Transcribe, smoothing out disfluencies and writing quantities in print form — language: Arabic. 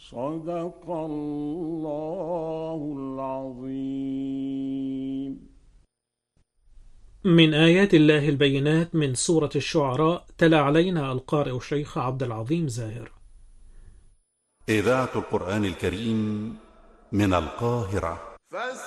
صدق الله العظيم. من آيات الله البينات من سورة الشعراء، تلا علينا القارئ الشيخ عبد العظيم زاهر. إذاعة القرآن الكريم من القاهرة.